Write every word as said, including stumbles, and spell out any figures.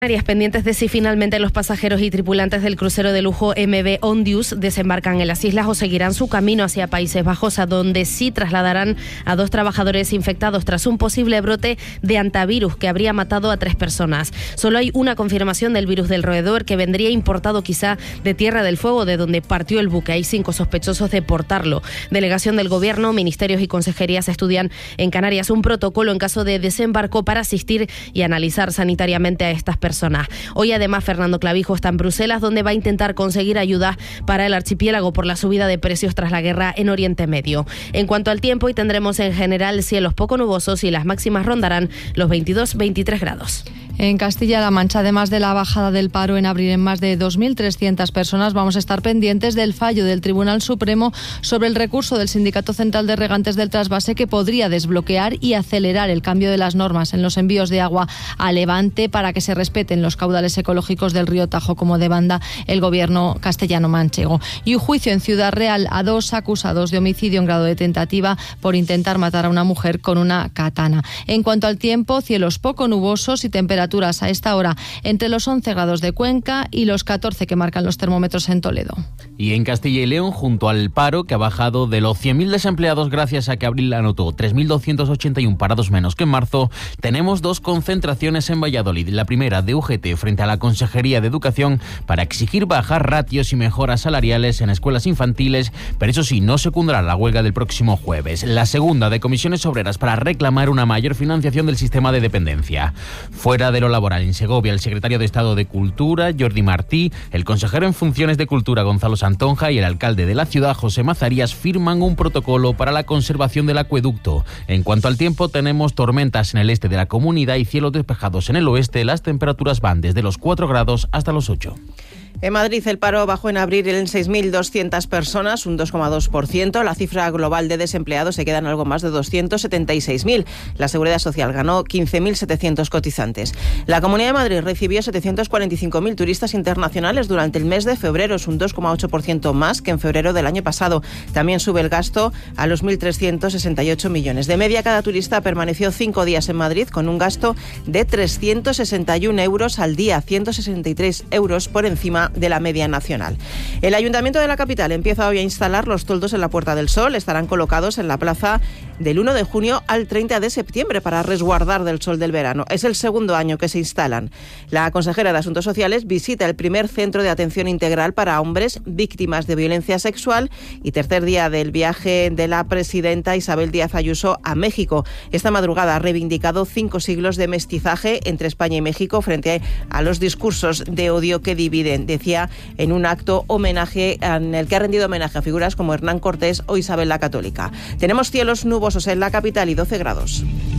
Pendientes de si finalmente los pasajeros y tripulantes del crucero de lujo M V Ondius desembarcan en las islas o seguirán su camino hacia Países Bajos, a donde sí trasladarán a dos trabajadores infectados tras un posible brote de hantavirus que habría matado a tres personas. Solo hay una confirmación del virus del roedor, que vendría importado quizá de Tierra del Fuego, de donde partió el buque. Hay cinco sospechosos de portarlo. Delegación del Gobierno, ministerios y consejerías estudian en Canarias un protocolo en caso de desembarco para asistir y analizar sanitariamente a estas personas. Personas. Hoy además Fernando Clavijo está en Bruselas, donde va a intentar conseguir ayuda para el archipiélago por la subida de precios tras la guerra en Oriente Medio. En cuanto al tiempo, hoy tendremos en general cielos poco nubosos y las máximas rondarán los veintidós a veintitrés grados. En Castilla-La Mancha, además de la bajada del paro en abril en más de dos mil trescientas personas, vamos a estar pendientes del fallo del Tribunal Supremo sobre el recurso del Sindicato Central de Regantes del Trasvase, que podría desbloquear y acelerar el cambio de las normas en los envíos de agua a Levante para que se respeten los caudales ecológicos del río Tajo, como demanda el gobierno castellano-manchego. Y un juicio en Ciudad Real a dos acusados de homicidio en grado de tentativa por intentar matar a una mujer con una katana. En cuanto al tiempo, cielos poco nubosos y temperaturas a esta hora entre los once grados de Cuenca y los catorce que marcan los termómetros en Toledo. Y en Castilla y León, junto al paro, que ha bajado de los cien mil desempleados gracias a que abril anotó tres mil doscientos ochenta y uno parados menos que en marzo, tenemos dos concentraciones en Valladolid. La primera de U G T frente a la Consejería de Educación para exigir bajar ratios y mejoras salariales en escuelas infantiles, pero eso sí, no secundará la huelga del próximo jueves. La segunda de Comisiones Obreras para reclamar una mayor financiación del sistema de dependencia. Fuera de lo laboral, en Segovia, el secretario de Estado de Cultura, Jordi Martí, el consejero en funciones de Cultura, Gonzalo Santonja, y el alcalde de la ciudad, José Mazarías, firman un protocolo para la conservación del acueducto. En cuanto al tiempo, tenemos tormentas en el este de la comunidad y cielos despejados en el oeste. Las temperaturas van desde los cuatro grados hasta los ocho. En Madrid el paro bajó en abril en seis mil doscientas personas, un dos coma dos por ciento. La cifra global de desempleados se queda en algo más de doscientos setenta y seis mil. La Seguridad Social ganó quince mil setecientos cotizantes. La Comunidad de Madrid recibió setecientos cuarenta y cinco mil turistas internacionales durante el mes de febrero, es un dos coma ocho por ciento más que en febrero del año pasado. También sube el gasto a los mil trescientos sesenta y ocho millones. De media, cada turista permaneció cinco días en Madrid con un gasto de trescientos sesenta y uno euros al día, ciento sesenta y tres euros por encima de la media nacional. El Ayuntamiento de la capital empieza hoy a instalar los toldos en la Puerta del Sol. Estarán colocados en la plaza del uno de junio al treinta de septiembre para resguardar del sol del verano. Es el segundo año que se instalan. La consejera de Asuntos Sociales visita el primer centro de atención integral para hombres víctimas de violencia sexual y tercer día del viaje de la presidenta Isabel Díaz Ayuso a México. Esta madrugada ha reivindicado cinco siglos de mestizaje entre España y México frente a los discursos de odio que dividen, decía en un acto homenaje en el que ha rendido homenaje a figuras como Hernán Cortés o Isabel la Católica. Tenemos cielos nubosos en la capital y doce grados.